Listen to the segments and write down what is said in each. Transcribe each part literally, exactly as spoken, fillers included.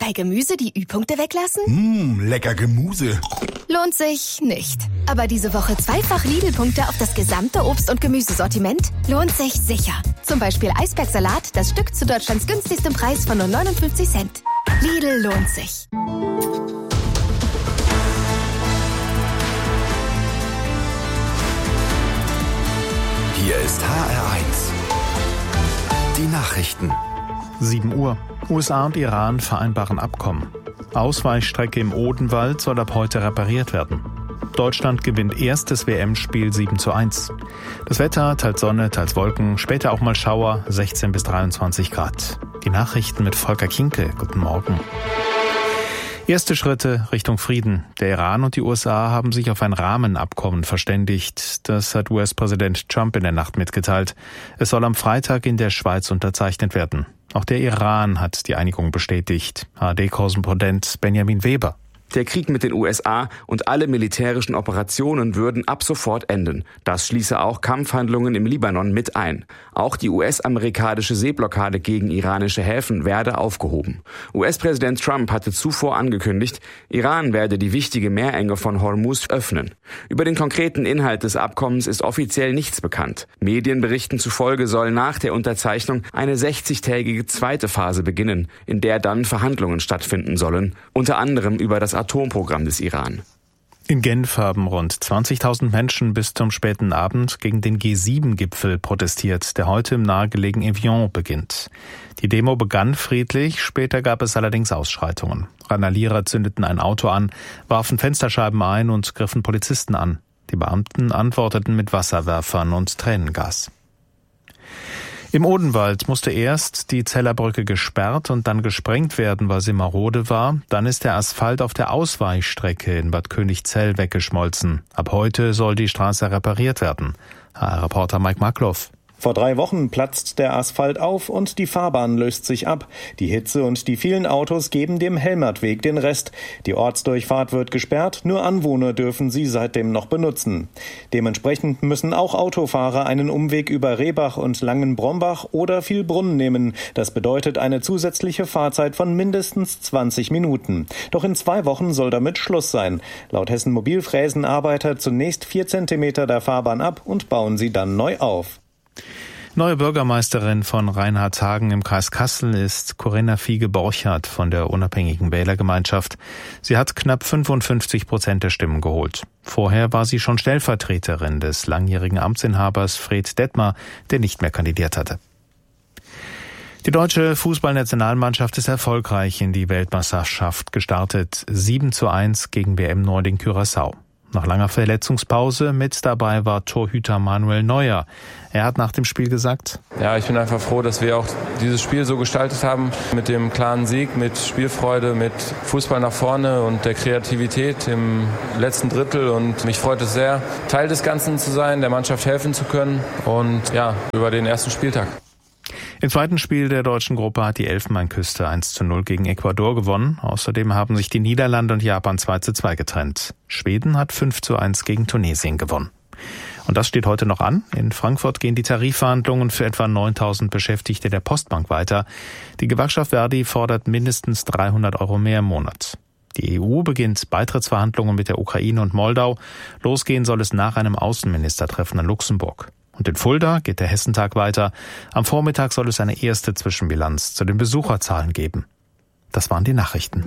Bei Gemüse die Ü-Punkte weglassen? Mmh, lecker Gemüse. Lohnt sich nicht. Aber diese Woche zweifach Lidl-Punkte auf das gesamte Obst- und Gemüsesortiment lohnt sich sicher. Zum Beispiel Eisbergsalat, das Stück zu Deutschlands günstigstem Preis von nur neunundfünfzig Cent. Lidl lohnt sich. Hier ist H R eins. Die Nachrichten. sieben Uhr. U S A und Iran vereinbaren Abkommen. Ausweichstrecke im Odenwald soll ab heute repariert werden. Deutschland gewinnt erstes W M-Spiel sieben zu eins. Das Wetter, teils Sonne, teils Wolken, später auch mal Schauer, sechzehn bis dreiundzwanzig Grad. Die Nachrichten mit Volker Kinke. Guten Morgen. Erste Schritte Richtung Frieden. Der Iran und die U S A haben sich auf ein Rahmenabkommen verständigt. Das hat U S-Präsident Trump in der Nacht mitgeteilt. Es soll am Freitag in der Schweiz unterzeichnet werden. Auch der Iran hat die Einigung bestätigt. A R D-Korrespondent Benjamin Weber. Der Krieg mit den U S A und alle militärischen Operationen würden ab sofort enden. Das schließe auch Kampfhandlungen im Libanon mit ein. Auch die U S-amerikanische Seeblockade gegen iranische Häfen werde aufgehoben. U S-Präsident Trump hatte zuvor angekündigt, Iran werde die wichtige Meerenge von Hormuz öffnen. Über den konkreten Inhalt des Abkommens ist offiziell nichts bekannt. Medienberichten zufolge soll nach der Unterzeichnung eine sechzigtägige zweite Phase beginnen, in der dann Verhandlungen stattfinden sollen, unter anderem über das Atomprogramm des Iran. In Genf haben rund zwanzigtausend Menschen bis zum späten Abend gegen den G sieben Gipfel protestiert, der heute im nahegelegenen Evian beginnt. Die Demo begann friedlich, später gab es allerdings Ausschreitungen. Randalierer zündeten ein Auto an, warfen Fensterscheiben ein und griffen Polizisten an. Die Beamten antworteten mit Wasserwerfern und Tränengas. Im Odenwald musste erst die Zellerbrücke gesperrt und dann gesprengt werden, weil sie marode war. Dann ist der Asphalt auf der Ausweichstrecke in Bad Königzell weggeschmolzen. Ab heute soll die Straße repariert werden. H R-Reporter Mike Markloff. Vor drei Wochen platzt der Asphalt auf und die Fahrbahn löst sich ab. Die Hitze und die vielen Autos geben dem Helmertweg den Rest. Die Ortsdurchfahrt wird gesperrt, nur Anwohner dürfen sie seitdem noch benutzen. Dementsprechend müssen auch Autofahrer einen Umweg über Rehbach und Langenbrombach oder Vielbrunn nehmen. Das bedeutet eine zusätzliche Fahrzeit von mindestens zwanzig Minuten. Doch in zwei Wochen soll damit Schluss sein. Laut Hessen Mobil fräsen Arbeiter zunächst vier Zentimeter der Fahrbahn ab und bauen sie dann neu auf. Neue Bürgermeisterin von Reinhardshagen im Kreis Kassel ist Corinna Fiege-Borchardt von der Unabhängigen Wählergemeinschaft. Sie hat knapp fünfundfünfzig Prozent der Stimmen geholt. Vorher war sie schon Stellvertreterin des langjährigen Amtsinhabers Fred Detmer, der nicht mehr kandidiert hatte. Die deutsche Fußballnationalmannschaft ist erfolgreich in die Weltmeisterschaft gestartet. sieben zu eins gegen W M-Nording Curaçao. Nach langer Verletzungspause mit dabei war Torhüter Manuel Neuer. Er hat nach dem Spiel gesagt: Ja, ich bin einfach froh, dass wir auch dieses Spiel so gestaltet haben. Mit dem klaren Sieg, mit Spielfreude, mit Fußball nach vorne und der Kreativität im letzten Drittel. Und mich freut es sehr, Teil des Ganzen zu sein, der Mannschaft helfen zu können. Und ja, über den ersten Spieltag. Im zweiten Spiel der deutschen Gruppe hat die Elfenbeinküste eins zu null gegen Ecuador gewonnen. Außerdem haben sich die Niederlande und Japan zwei zu zwei getrennt. Schweden hat fünf zu eins gegen Tunesien gewonnen. Und das steht heute noch an. In Frankfurt gehen die Tarifverhandlungen für etwa neuntausend Beschäftigte der Postbank weiter. Die Gewerkschaft Verdi fordert mindestens dreihundert Euro mehr im Monat. Die E U beginnt Beitrittsverhandlungen mit der Ukraine und Moldau. Losgehen soll es nach einem Außenministertreffen in Luxemburg. Und in Fulda geht der Hessentag weiter. Am Vormittag soll es eine erste Zwischenbilanz zu den Besucherzahlen geben. Das waren die Nachrichten.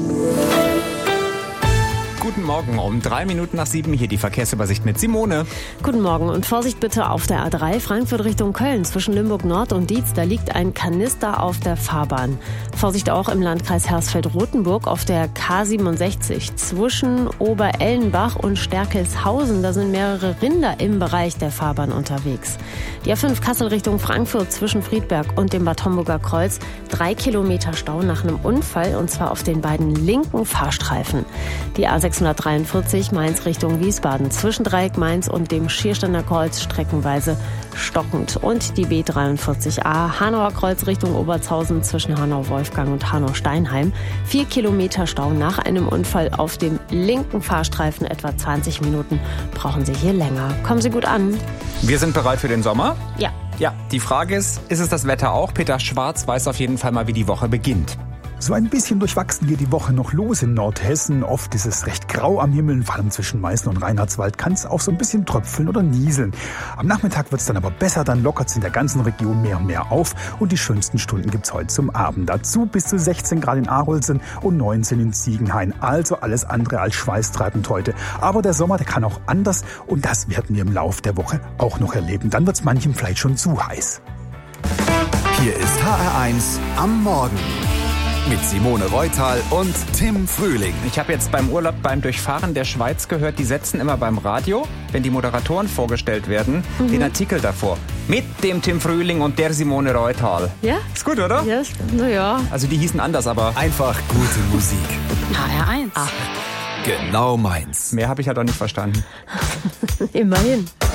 Guten Morgen, um drei Minuten nach sieben hier die Verkehrsübersicht mit Simone. Guten Morgen und Vorsicht bitte auf der A drei Frankfurt Richtung Köln zwischen Limburg Nord und Dietz. Da liegt ein Kanister auf der Fahrbahn. Vorsicht auch im Landkreis Hersfeld-Rotenburg auf der K siebenundsechzig zwischen Oberellenbach und Sterkelshausen. Da sind mehrere Rinder im Bereich der Fahrbahn unterwegs. Die A fünf Kassel Richtung Frankfurt zwischen Friedberg und dem Bad Homburger Kreuz. Drei Kilometer Stau nach einem Unfall und zwar auf den beiden linken Fahrstreifen. Die A sechshundertdreiundvierzig Mainz Richtung Wiesbaden zwischen Dreieck Mainz und dem Schiersteiner Kreuz streckenweise stockend. Und die B dreiundvierzig A Hanauer Kreuz Richtung Obertshausen zwischen Hanau-Wolfgang und Hanau-Steinheim. Vier Kilometer Stau nach einem Unfall auf dem linken Fahrstreifen. Etwa zwanzig Minuten brauchen Sie hier länger. Kommen Sie gut an. Wir sind bereit für den Sommer? Ja. Ja, die Frage ist, ist es das Wetter auch? Peter Schwarz weiß auf jeden Fall mal, wie die Woche beginnt. So ein bisschen durchwachsen geht die Woche noch los in Nordhessen. Oft ist es recht grau am Himmel, vor allem zwischen Meißen und Reinhardswald kann es auch so ein bisschen tröpfeln oder nieseln. Am Nachmittag wird es dann aber besser, dann lockert es in der ganzen Region mehr und mehr auf und die schönsten Stunden gibt's heute zum Abend. Dazu bis zu sechzehn Grad in Arolsen und neunzehn in Ziegenhain. Also alles andere als schweißtreibend heute. Aber der Sommer, der kann auch anders und das werden wir im Laufe der Woche auch noch erleben. Dann wird's manchem vielleicht schon zu heiß. Hier ist H R eins am Morgen. Mit Simone Reutal und Tim Frühling. Ich habe jetzt beim Urlaub beim Durchfahren der Schweiz gehört, die setzen immer beim Radio, wenn die Moderatoren vorgestellt werden, mhm. den Artikel davor. Mit dem Tim Frühling und der Simone Reutal. Ja? Ist gut, oder? Ja, naja. Also die hießen anders, aber... Einfach gute Musik. H R eins. Ach, genau meins. Mehr habe ich halt auch nicht verstanden. Immerhin.